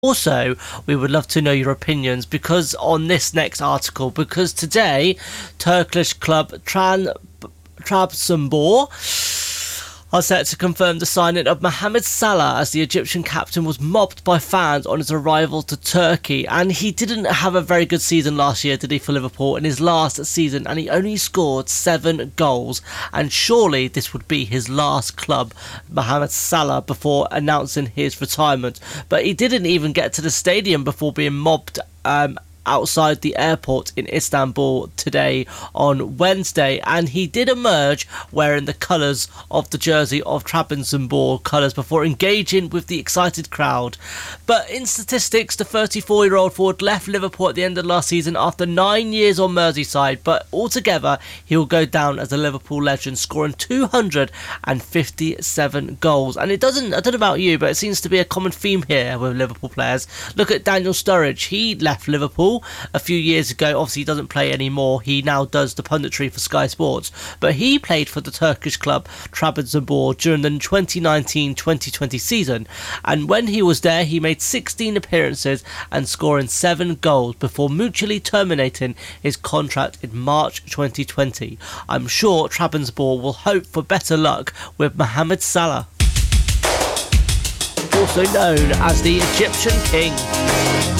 Also, we would love to know your opinions because on this next article, because today Turkish club Trabzonspor are set to confirm the signing of Mohamed Salah as the Egyptian captain was mobbed by fans on his arrival to Turkey. And he didn't have a very good season last year, did he, for Liverpool in his last season, and he only scored 7 goals. And surely this would be his last club, Mohamed Salah, before announcing his retirement. But he didn't even get to the stadium before being mobbed outside the airport in Istanbul today on Wednesday, and he did emerge wearing the colours of the jersey of Trabzonspor colours before engaging with the excited crowd. But in statistics, the 34-year-old forward left Liverpool at the end of last season after 9 years on Merseyside, but altogether he will go down as a Liverpool legend, scoring 257 goals. And I don't know about you, but it seems to be a common theme here with Liverpool players. Look at Daniel Sturridge. He left Liverpool a few years ago. Obviously he doesn't play anymore, he now does the punditry for Sky Sports, but he played for the Turkish club Trabzonspor during the 2019-2020 season, and when he was there he made 16 appearances and scoring 7 goals before mutually terminating his contract in March 2020. I'm sure Trabzonspor will hope for better luck with Mohamed Salah, also known as the Egyptian King.